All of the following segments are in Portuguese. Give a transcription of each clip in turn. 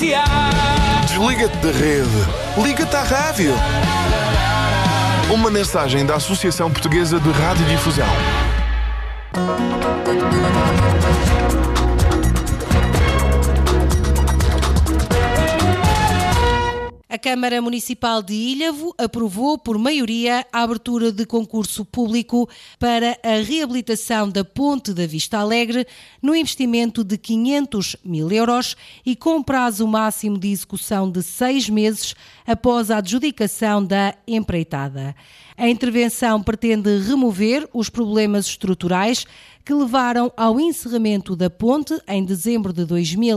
Desliga-te da rede. Liga-te à rádio. Uma mensagem da Associação Portuguesa de Radiodifusão. A Câmara Municipal de Ilhavo aprovou por maioria a abertura de concurso público para a reabilitação da Ponte da Vista Alegre no investimento de 500 mil euros e com prazo máximo de execução de 6 meses após a adjudicação da empreitada. A intervenção pretende remover os problemas estruturais que levaram ao encerramento da ponte em dezembro de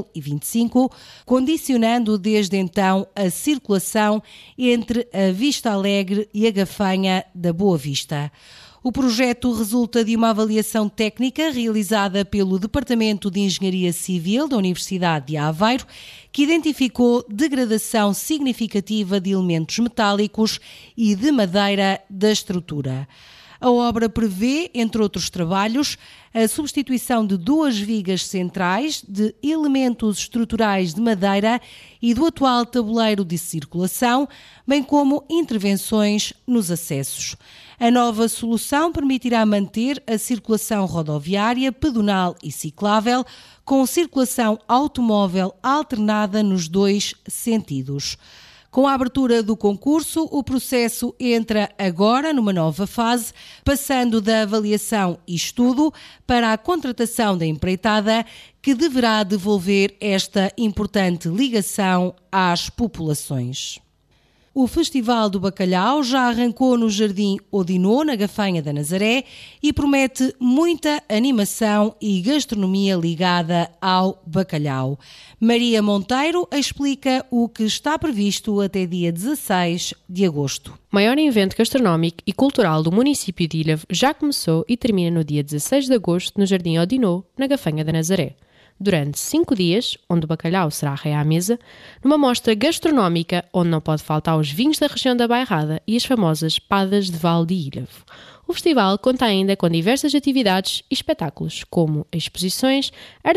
2025, condicionando desde então a circulação entre a Vista Alegre e a Gafanha da Boa Vista. O projeto resulta de uma avaliação técnica realizada pelo Departamento de Engenharia Civil da Universidade de Aveiro, que identificou degradação significativa de elementos metálicos e de madeira da estrutura. A obra prevê, entre outros trabalhos, a substituição de 2 vigas centrais de elementos estruturais de madeira e do atual tabuleiro de circulação, bem como intervenções nos acessos. A nova solução permitirá manter a circulação rodoviária, pedonal e ciclável, com circulação automóvel alternada nos 2 sentidos. Com a abertura do concurso, o processo entra agora numa nova fase, passando da avaliação e estudo para a contratação da empreitada, que deverá devolver esta importante ligação às populações. O Festival do Bacalhau já arrancou no Jardim Odinô, na Gafanha da Nazaré, e promete muita animação e gastronomia ligada ao bacalhau. Maria Monteiro explica o que está previsto até dia 16 de agosto. O maior evento gastronómico e cultural do município de Ilhavo já começou e termina no dia 16 de agosto no Jardim Odinô, na Gafanha da Nazaré. Durante 5 dias, onde o bacalhau será rei à mesa, numa mostra gastronómica onde não pode faltar os vinhos da região da Bairrada e as famosas padas de Val de Ilhavo. O festival conta ainda com diversas atividades e espetáculos, como exposições,